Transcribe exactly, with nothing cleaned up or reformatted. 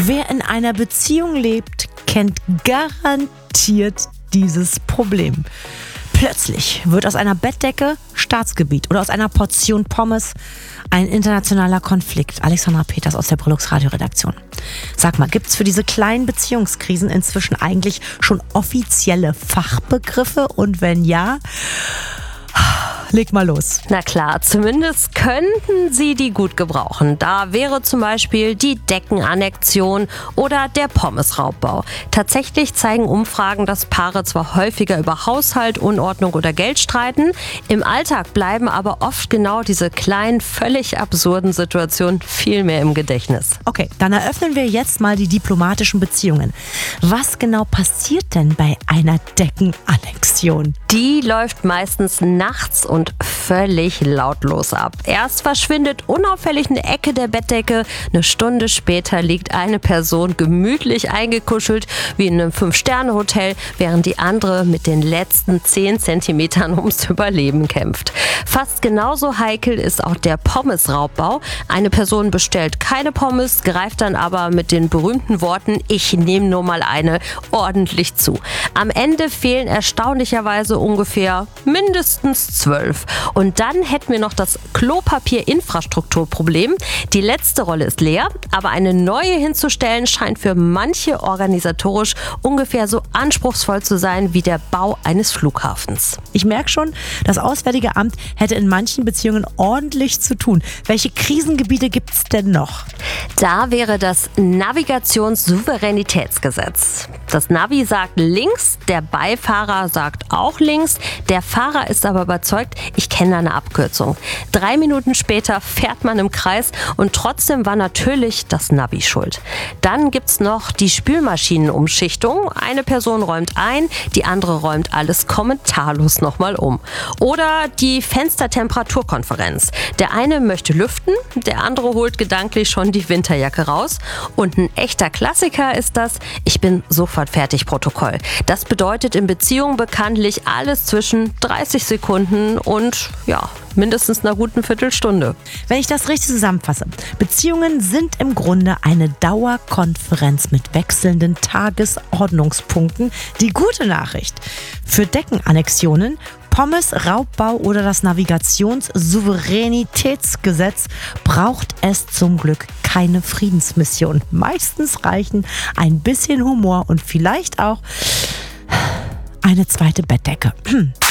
Wer in einer Beziehung lebt, kennt garantiert dieses Problem. Plötzlich wird aus einer Bettdecke Staatsgebiet oder aus einer Portion Pommes ein internationaler Konflikt. Alexandra Peters aus der Brillux Radioredaktion. Sag mal, gibt's für diese kleinen Beziehungskrisen inzwischen eigentlich schon offizielle Fachbegriffe? Und wenn ja, leg mal los. Na klar, zumindest könnten sie die gut gebrauchen. Da wäre zum Beispiel die Deckenannexion oder der Pommesraubbau. Tatsächlich zeigen Umfragen, dass Paare zwar häufiger über Haushalt, Unordnung oder Geld streiten, im Alltag bleiben aber oft genau diese kleinen, völlig absurden Situationen viel mehr im Gedächtnis. Okay, dann eröffnen wir jetzt mal die diplomatischen Beziehungen. Was genau passiert denn bei einer Deckenannexion? Die läuft meistens nachts und völlig lautlos ab. Erst verschwindet unauffällig eine Ecke der Bettdecke, eine Stunde später liegt eine Person gemütlich eingekuschelt wie in einem Fünf-Sterne-Hotel, während die andere mit den letzten zehn Zentimetern ums Überleben kämpft. Fast genauso heikel ist auch der Pommesraubbau. Eine Person bestellt keine Pommes, greift dann aber mit den berühmten Worten „Ich nehme nur mal eine" ordentlich zu. Am Ende fehlen erstaunlicherweise ungefähr mindestens zwölf. Und dann hätten wir noch das Klopapier-Infrastrukturproblem. Die letzte Rolle ist leer, aber eine neue hinzustellen scheint für manche organisatorisch ungefähr so anspruchsvoll zu sein wie der Bau eines Flughafens. Ich merke schon, das Auswärtige Amt hätte in manchen Beziehungen ordentlich zu tun. Welche Krisengebiete gibt es denn noch? Da wäre das Navigationssouveränitätsgesetz. Das Navi sagt links, der Beifahrer sagt auch links. Der Fahrer ist aber überzeugt, ich kenne da eine Abkürzung. Drei Minuten später fährt man im Kreis und trotzdem war natürlich das Navi schuld. Dann gibt's noch die Spülmaschinenumschichtung. Eine Person räumt ein, die andere räumt alles kommentarlos nochmal um. Oder die Fenstertemperaturkonferenz. Der eine möchte lüften, der andere holt gedanklich schon die Winterjacke raus. Und ein echter Klassiker ist das „Ich bin sofort fertig" Protokoll. Das bedeutet in Beziehungen bekanntlich alles zwischen dreißig Sekunden und ja, mindestens einer guten Viertelstunde. Wenn ich das richtig zusammenfasse, Beziehungen sind im Grunde eine Dauerkonferenz mit wechselnden Tagesordnungspunkten. Die gute Nachricht: Für Deckenannexionen, Pommes, Raubbau oder das Navigationssouveränitätsgesetz braucht es zum Glück keine Friedensmission. Meistens reichen ein bisschen Humor und vielleicht auch eine zweite Bettdecke.